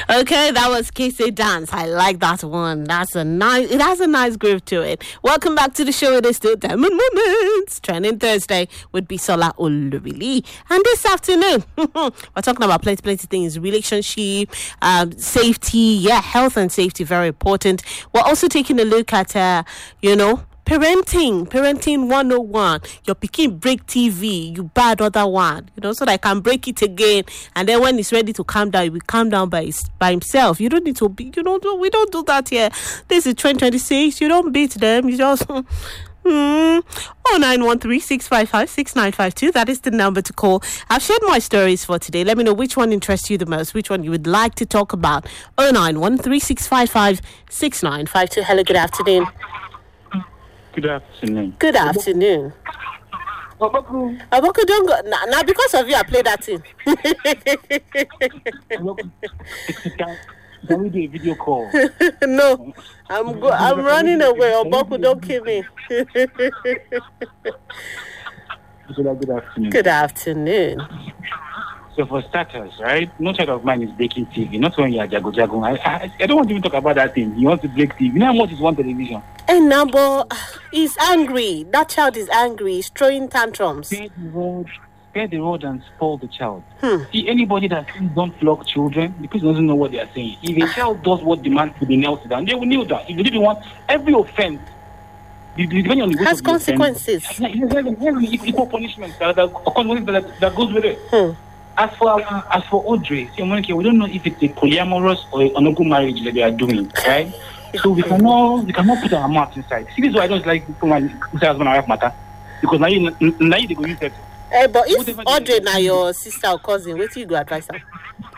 Okay, that was Casey Dance. I like that one. It has a nice groove to it. Welcome back to the show. It is still Diamond Moments, Trending Thursday with Bisola Olubili. And this afternoon, we're talking about plenty things, relationship, safety, health and safety, very important. We're also taking a look at, parenting 101. Your pikin break TV, you buy another one, so that I can break it again. And then when it's ready to calm down, he will calm down by himself. You don't need to be, we don't do that here. This is 2026. You don't beat them. You just 0913-655-6952. That is the number to call. I've shared my stories for today. Let me know which one interests you the most, which one you would like to talk about. 0913-655-6952. Hello, good afternoon. Good afternoon. Good afternoon. Aboku, don't go. Now, because of you, I play that thing. Can we do a video call? No, I'm running away. Aboku, don't kill me. Good afternoon. Good afternoon. So for starters, right, no child of mine is breaking TV. Not when you are jago. I don't want to even talk about that thing. You want to break TV. You know how much is one television? And number is angry. That child is angry. He's throwing tantrums. Spare the road and spoil the child. See, anybody that says don't flog children, because doesn't know what they are saying. If a child does what demands to be nailed down, they will kneel down. If they didn't want every offense, depending on the has consequences. Equal punishment that goes with it. As for Audrey, see, Monica, we don't know if it's a polyamorous or an onogo marriage that they are doing, right? So we cannot put our mouth inside. See, this is why I don't like put my husband and wife matter, because now they go use that. Hey, but if Audrey now your sister or cousin, what you go advise her?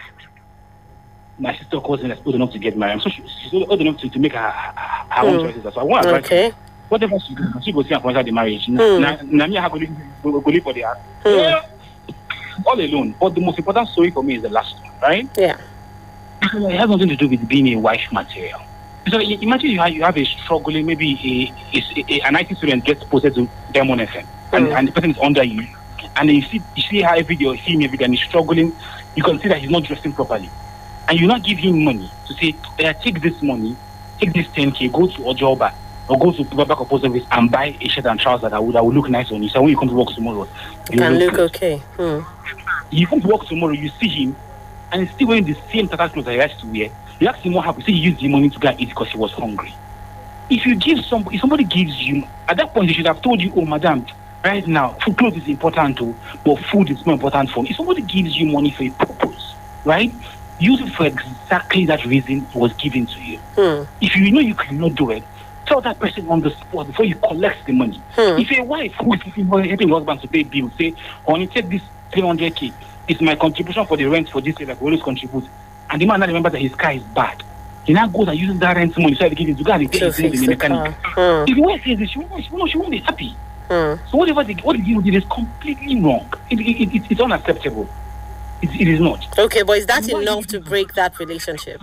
My sister or cousin is old enough to get married, so she's old enough to make her own choices. So I want to advise her. Whatever she does, she go see and sponsor the marriage. Now me have to go live for the house. All alone. But the most important story for me is the last one, right? Yeah. Because it has nothing to do with being a wife material. So imagine you have a struggling, maybe an IT student gets posted to Diamond FM, and the person is under you, and then you see how every day or see him every day, and he's struggling. You can see that he's not dressing properly, and you not give him money to say, take this money, take this 10K, go to Ojoba or go to back of post office and buy a shirt and trousers that will look nice on you. So when you come to work tomorrow, you can look okay. You come to work tomorrow, you see him, and he's still wearing the same tattered clothes that he used to wear. You ask him what happened. Say he used the money to go and eat because he was hungry. If somebody gives you, at that point, they should have told you, oh, madam, right now, food clothes is important too, but food is more important for me. If somebody gives you money for a purpose, right, use it for exactly that reason it was given to you. If you know you cannot do it, tell that person on the spot before you collect the money. If a wife who is helping her husband to pay bills, say, honey, take this 300K. It's my contribution for the rent for this year that we always contribute. And the man now remembers that his car is bad. He now goes and uses that rent money so he can go and pay his in the mechanic. If the wife says this, she won't be happy. So what the deal did is completely wrong. It's unacceptable. It is not. Okay, but is that enough to break that relationship?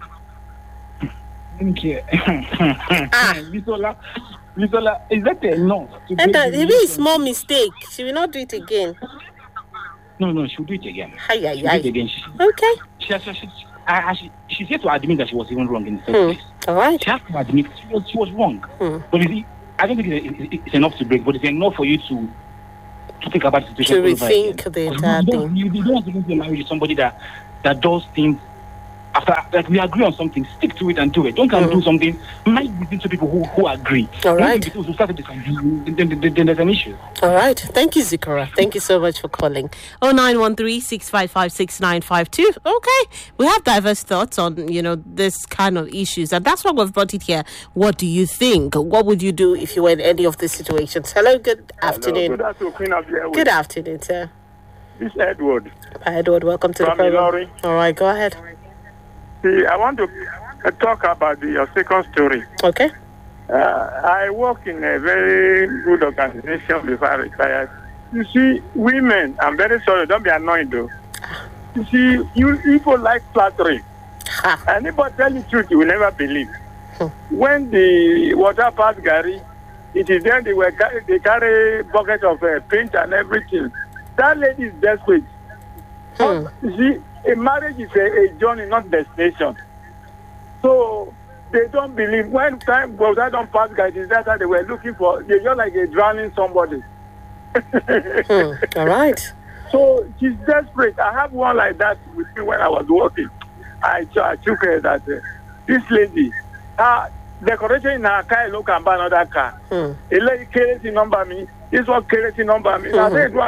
Thank you. Bisola, is that enough? And maybe a small mistake. She will not do it again. No, she'll do it again. She'll do it again. Okay. She's here to admit that she was even wrong in the first place. All right. She has to admit she was wrong. But you see, I don't think it's enough to break, but it's enough for you to think about the situation. To rethink the entire thing. You don't want to be married to somebody that does things. After, like, we agree on something, stick to it and do it. Don't come do something. Might be to people who agree. All right. Then there's an issue. All right. Thank you, Zikora. Thank you so much for calling. 0913-655-6952. Okay. We have diverse thoughts on, this kind of issues. And that's why we've brought it here. What do you think? What would you do if you were in any of these situations? Hello, good afternoon. Hello, good afternoon. Good afternoon, sir. This is Edward. Hi, Edward. Welcome to the program. All right. Go ahead. See, I want to talk about your second story. Okay. I work in a very good organization before I retired. You see, women, I'm very sorry, don't be annoyed though. You see, people like flattery. Anybody tell you the truth, you will never believe. When the water passed Gary, it is then they carry bucket of paint and everything. That lady is desperate. You see, a marriage is a journey, not destination. So they don't believe when time goes, I don't pass guidance. That's how they were looking for. They're just like a drowning somebody. All right. So she's desperate. I have one like that with me when I was working. I took her that this lady, decoration in her car, look and buy another car. A lady carries the number me. This one carries the number me. I said,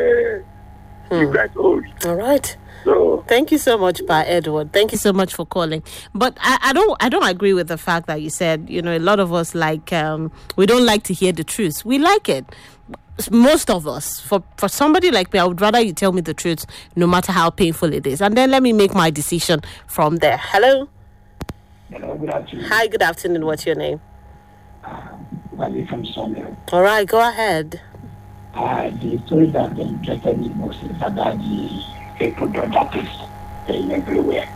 you get old. All right. So thank you so much, Pa Edward. Thank you so much for calling. But I don't agree with the fact that you said, a lot of us we don't like to hear the truth. We like it. Most of us. For somebody like me, I would rather you tell me the truth, no matter how painful it is, and then let me make my decision from there. Hello. Hello, good afternoon. Hi, good afternoon. What's your name? Wally from Somewhere. All right, go ahead. The story that interested me most is about the people that is everywhere.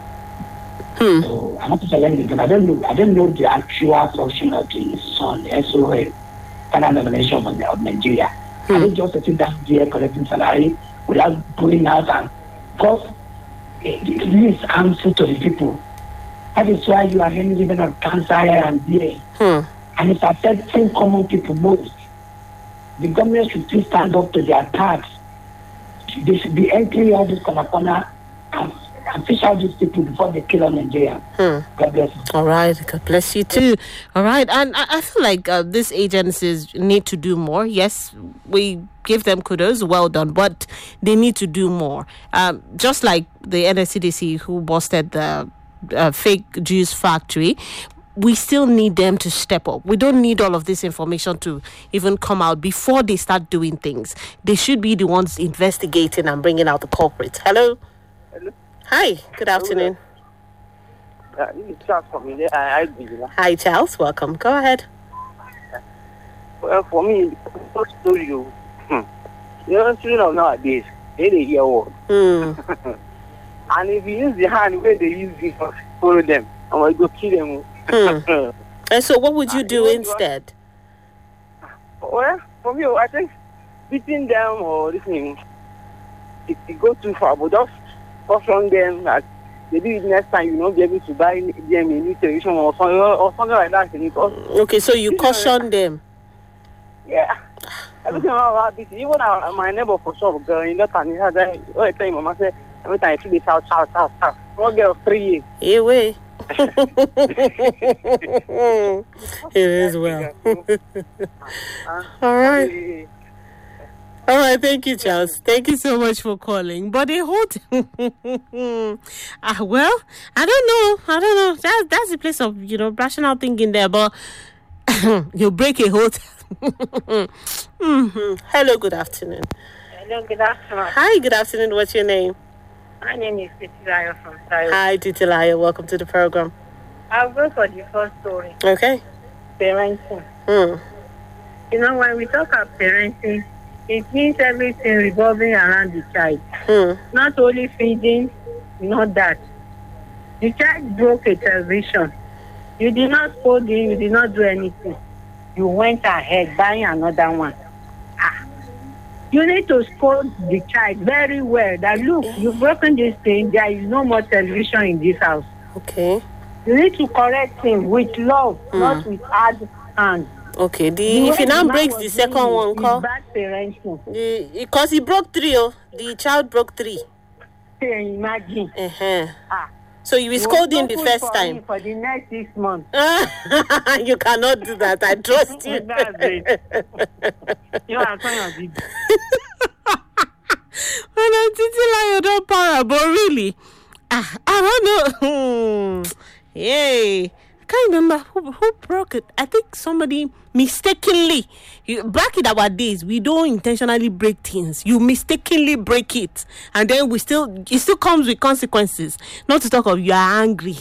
So I want to tell you because I don't know the actual function of the SON, SOA, Final Nomination of Nigeria. I think just to sit down there collecting salary without going out and because it is harmful to the people. That is why you are hearing even of cancer here and there. And it's affecting common people most. The government should please stand up to their task. They should be entering all this corner and fish out these people before they kill on Nigeria. God bless you. All right. God bless you too. All right. And I feel like these agencies need to do more. Yes, we give them kudos. Well done. But they need to do more. Just like the NSCDC who busted the fake juice factory, we still need them to step up. We don't need all of this information to even come out before they start doing things. They should be the ones investigating and bringing out the culprits. Hello? Hello? Hi, good afternoon. This is Charles from India. Hi, Charles. Welcome. Go ahead. Well, for me, the story, children of nowadays, they hear word. And if you use the hand where they use it for follow them, I'm going to go kill them. And so what would you do instead? Well, for me, I think beating them or this thing, it go too far, but just caution them that maybe next time you won't be able to buy them a new television or something like that. Okay, so you caution them. Yeah. Everything about this, even my neighbor for sure, girl, in that time, he had that, I tell Mama said, every time I see this house. One girl of 3 years. Hey, wait. It is well. All right. All right, thank you, Charles. Thank you so much for calling. But a hotel, well, I don't know. That's the place of rational thinking there. But you break a hotel. Hello, good afternoon. Hello, good afternoon. Hi, good afternoon. What's your name? My name is Titilayo from Tayo. Hi, Titilayo. Welcome to the program. I'll go for the first story. Okay. Parenting. When we talk about parenting, it means everything revolving around the child. Not only feeding, not that. The child broke a television. You did not scold him, you did not do anything. You went ahead buying another one. You need to scold the child very well that, look, you've broken this thing, there is no more television in this house. Okay. You need to correct him with love, not with hard hands. Okay, if he now breaks the second one, call. Bad parenting. Because he broke 3, the child broke 3. Imagine. So you will scold him the first time. For the next 6 months. You cannot do that. I trust you. That's it. You are kind of Well, I'm Titilayo, don't para, but really, I don't know. Yay. I can't remember who broke it. I think somebody mistakenly. Back in our days, we don't intentionally break things. You mistakenly break it, and then it still comes with consequences. Not to talk of you are angry.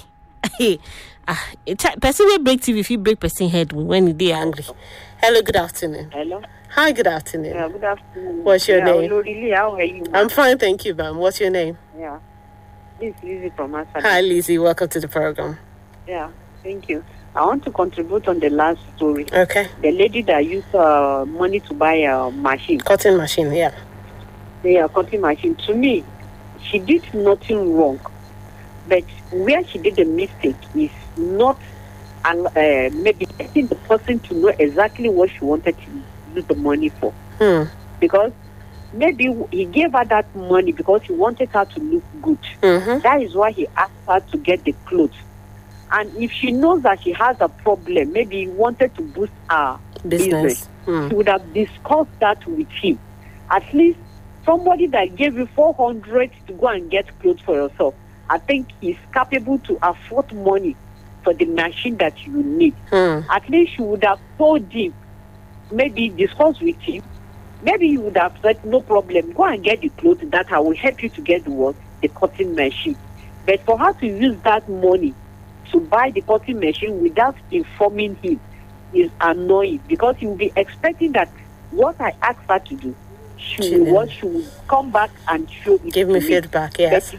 Person will break TV if you break person head when they are angry. Hello, good afternoon. Hello. Hi, good afternoon. Yeah, good afternoon. What's your name? Lily, how are you? I'm fine, thank you, ma'am. What's your name? Yeah. This is Lizzie from Asada. Hi, Lizzie. Welcome to the program. Yeah, thank you. I want to contribute on the last story. Okay. The lady that used money to buy a machine. Cutting machine, yeah. Yeah, cutting machine. To me, she did nothing wrong, but where she did a mistake is not, and maybe getting the person to know exactly what she wanted to use the money for. Because maybe he gave her that money because he wanted her to look good. That is why he asked her to get the clothes. And if she knows that she has a problem, maybe he wanted to boost her business. She would have discussed that with him. At least somebody that gave you 400 to go and get clothes for yourself, I think he's capable to afford money for the machine that you need. At least you would have told him, maybe discuss with him. Maybe you would have said, no problem, go and get the clothes that I will help you to get the cutting machine. But for her to use that money to buy the cutting machine without informing him is annoying, because he will be expecting that what I asked her to do, she will come back and show it. Give me feedback, yes.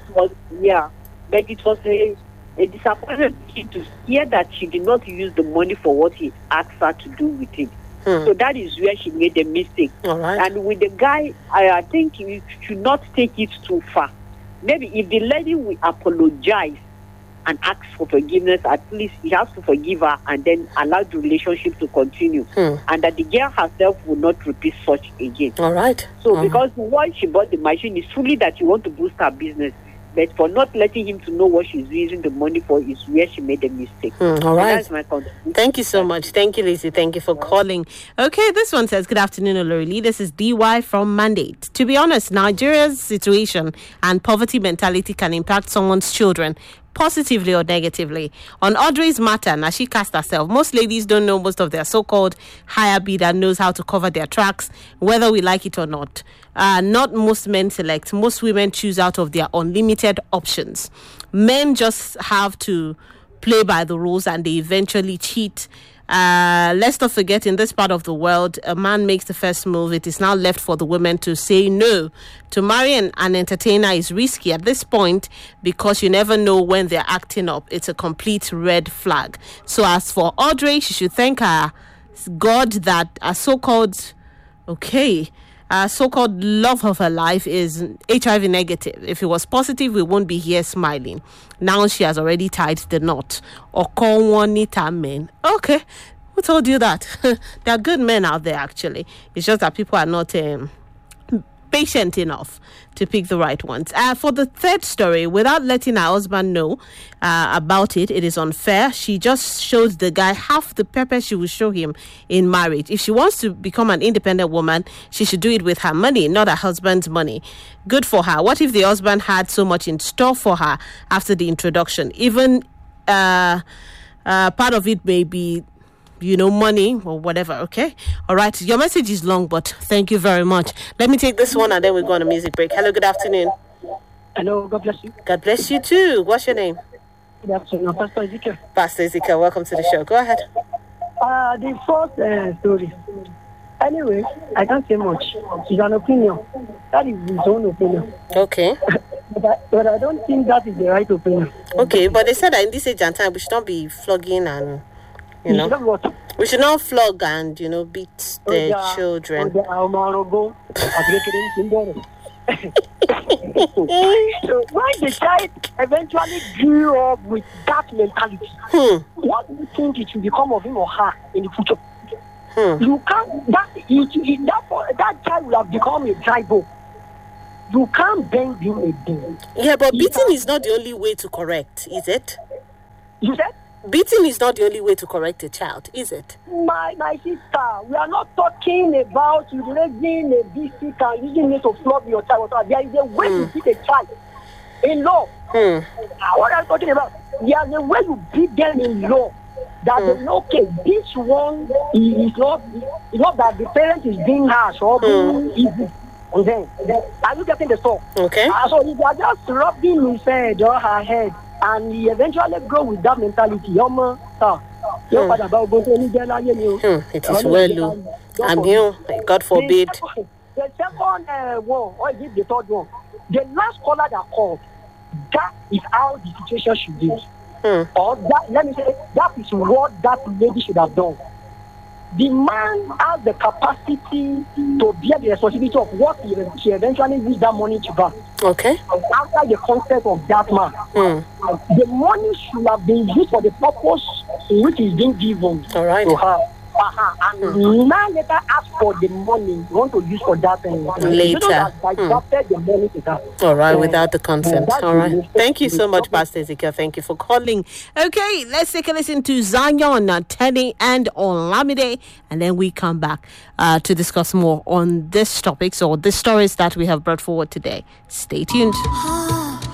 But it was a disappointment to hear that she did not use the money for what he asked her to do with it. So that is where she made a mistake. All right. And with the guy, I think you should not take it too far. Maybe if the lady will apologize and ask for forgiveness, at least he has to forgive her and then allow the relationship to continue. And that the girl herself will not repeat such again. All right. So because why she bought the machine is truly that she wants to boost her business. But for not letting him to know what she's using the money for is where she made a mistake. All right. That's my contribution. Thank you so much. Thank you, Lizzie. Thank you for calling. Okay, this one says, good afternoon, Olorili. This is DY from Mandate. To be honest, Nigeria's situation and poverty mentality can impact someone's children positively or negatively. On Audrey's matter, now she cast herself. Most ladies don't know most of their so-called higher bidder knows how to cover their tracks, whether we like it or not. Not most men select. Most women choose out of their unlimited options. Men just have to play by the rules and they eventually cheat. Let's not forget, in this part of the world, a man makes the first move. It is now left for the women to say no. To marry an entertainer is risky at this point because you never know when they're acting up. It's a complete red flag. So as for Audrey, she should thank her God that a so-called love of her life is HIV negative. If it was positive, we won't be here smiling. Now she has already tied the knot. Men. Okay, who told you that? There are good men out there, actually. It's just that people are not patient enough to pick the right ones. For the third story, without letting her husband know about it, it is unfair. She just shows the guy half the pepper she will show him in marriage. If she wants to become an independent woman, she should do it with her money, not her husband's money. Good for her. What if the husband had so much in store for her after the introduction? Even part of it may be money or whatever, okay? All right, your message is long, but thank you very much. Let me take this one and then we go on a music break. Hello, good afternoon. Hello, God bless you. God bless you too. What's your name? Good afternoon, Pastor Ezekiel. Pastor Ezekiel, welcome to the show. Go ahead. The first story. Anyway, I can't say much. It's an opinion. That is his own opinion. Okay. but I don't think that is the right opinion. Okay, but they said that in this age and time, we should not be flogging and... we should not flog and beat the children. So when the child eventually grew up with that mentality, what do you think it will become of him or her in the future? You can't. That child will have become a dry bone. You can't bend him again. Yeah, but beating is not the only way to correct, is it? You said? Beating is not the only way to correct a child, is it? My sister, we are not talking about raising a biscuit and using it to flog your child. There is a way to beat a child in law. What I'm talking about, there is a way you beat them in law. That they know, okay, this one is not that the parent is being harsh or being evil. And then, are you getting the story? Okay. So if you are just rubbing his head or her head, and he eventually go with that mentality, it is well, I'm here, God forbid. The second one, or is it the third one? The last caller that called, that is how the situation should be. Or that, let me say, that is what that lady should have done. the man has the capacity to bear the responsibility of what he eventually used that money to buy. Okay. After the concept of that man, the money should have been used for the purpose in which it's being given All right. to her. And now later ask for the money you want to use for that thing. Later. The money to that. All right, without the consent. All right. Thank you so much, Pastor Ezekiel. Thank you for calling. Okay, let's take a listen to Zion, Teddy, and Olamide, and then we come back to discuss more on this topics or the stories that we have brought forward today. Stay tuned.